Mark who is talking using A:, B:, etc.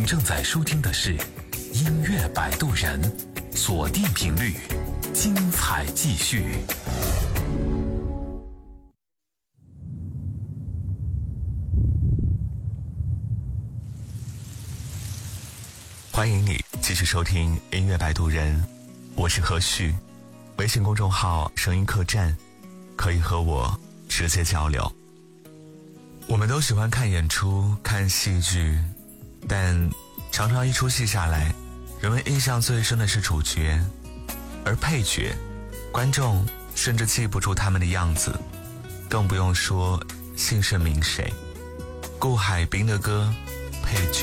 A: 您正在收听的是音乐摆渡人，锁定频率，精彩继续。
B: 欢迎你继续收听音乐摆渡人，我是何旭，微信公众号声音客栈，可以和我直接交流。我们都喜欢看演出看戏剧，但常常一出戏下来，人们印象最深的是主角，而配角观众甚至记不住他们的样子，更不用说姓甚名谁。顾海滨的歌配角